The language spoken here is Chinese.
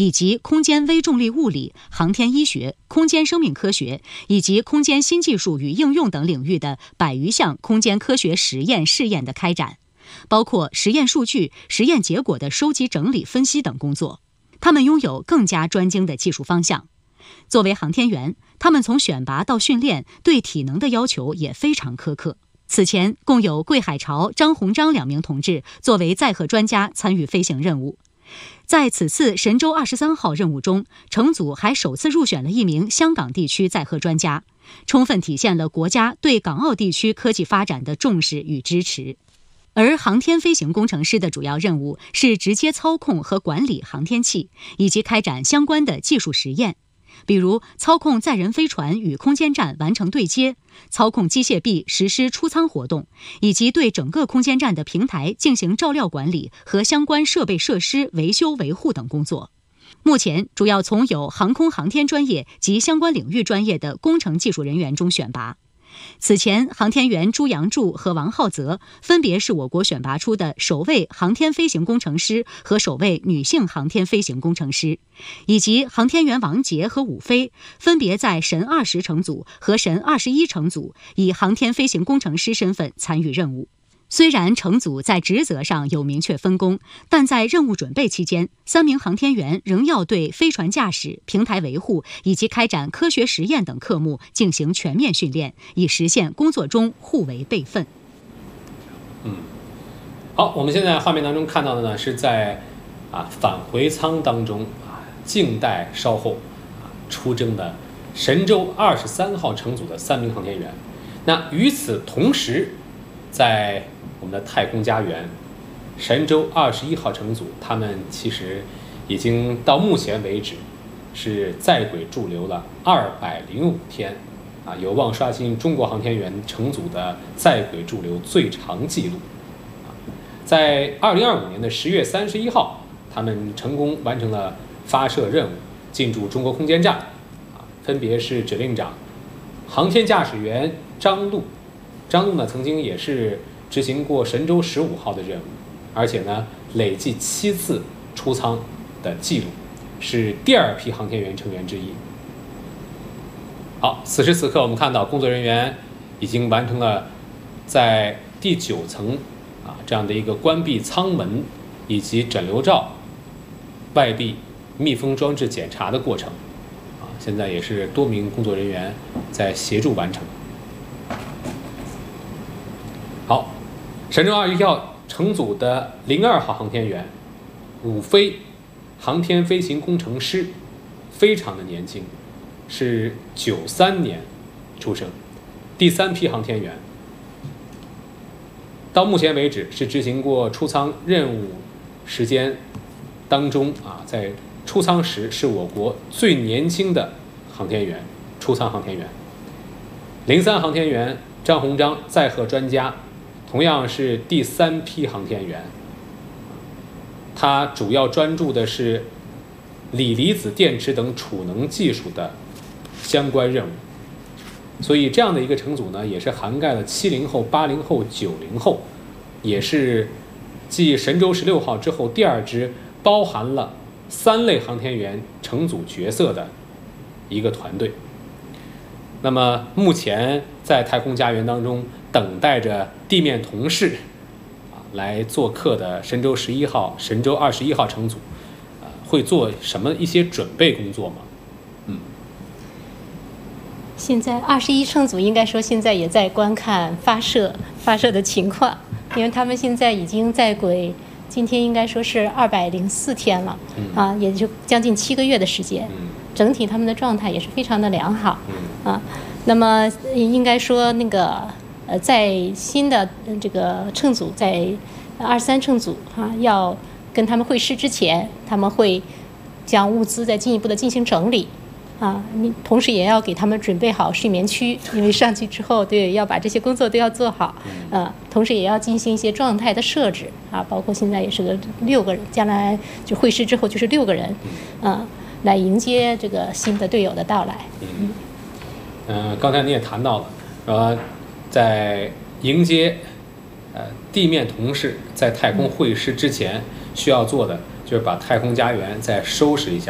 以及空间微重力物理、航天医学、空间生命科学以及空间新技术与应用等领域的100余项空间科学实验试验的开展，包括实验数据、实验结果的收集、整理、分析等工作。他们拥有更加专精的技术方向。作为航天员，他们从选拔到训练对体能的要求也非常苛刻。此前共有桂海潮、张鸿章2名同志作为载荷专家参与飞行任务。在此次神舟23号任务中，乘组还首次入选了1名香港地区载荷专家，充分体现了国家对港澳地区科技发展的重视与支持。而航天飞行工程师的主要任务是直接操控和管理航天器，以及开展相关的技术实验，比如操控载人飞船与空间站完成对接，操控机械臂实施出舱活动，以及对整个空间站的平台进行照料管理和相关设备设施维修维护等工作。目前主要从有航空航天专业及相关领域专业的工程技术人员中选拔。此前，航天员朱杨柱和王浩泽分别是我国选拔出的首位航天飞行工程师和首位女性航天飞行工程师，以及航天员王杰和武飞分别在神20乘组和神21乘组以航天飞行工程师身份参与任务。虽然乘组在职责上有明确分工，但在任务准备期间，3名航天员仍要对飞船驾驶、平台维护以及开展科学实验等科目进行全面训练，以实现工作中互为备份。 好，我们现在画面当中看到的呢，是在返回舱当中静待稍后出征的神舟23号乘组的3名航天员。那与此同时，在我们的太空家园神舟21号乘组，他们其实已经到目前为止是在轨驻留了205天有望刷新中国航天员乘组的在轨驻留最长纪录。在2025年的10月31号，他们成功完成了发射任务，进驻中国空间站分别是指令长、航天驾驶员张陆。张陆呢，曾经也是执行过神舟15号的任务，而且呢，累计7次出舱的记录，是第2批航天员成员之一。好，此时此刻，我们看到工作人员已经完成了在第9层这样的一个关闭舱门以及整流罩外壁密封装置检查的过程现在也是多名工作人员在协助完成。好，神舟21号乘组的02号航天员武飞，航天飞行工程师，非常的年轻，是93年出生，第3批航天员。到目前为止是执行过出舱任务时间当中在出舱时是我国最年轻的航天员，出舱航天员。03航天员张鸿章，载荷专家，同样是第3批航天员，他主要专注的是锂离子电池等储能技术的相关任务。所以这样的一个乘组呢，也是涵盖了70后、80后、90后，也是继神舟16号之后第2支包含了3类航天员乘组角色的一个团队。那么目前在太空家园当中等待着地面同事来做客的神舟11号、神舟21号乘组会做什么一些准备工作吗？ 现在21乘组应该说现在也在观看发射的情况，因为他们现在已经在轨，今天应该说是204天了，也就将近7个月的时间，整体他们的状态也是非常的良好，那么应该说那个在新的这个乘组，在23乘组要跟他们会师之前，他们会将物资再进一步的进行整理。同时也要给他们准备好睡眠区，因为上去之后，对，要把这些工作都要做好。同时也要进行一些状态的设置包括现在也是个6个人，将来就会师之后就是6个人，来迎接这个新的队友的到来。 刚才你也谈到了，在迎接地面同事在太空会师之前，需要做的就是把太空家园再收拾一下，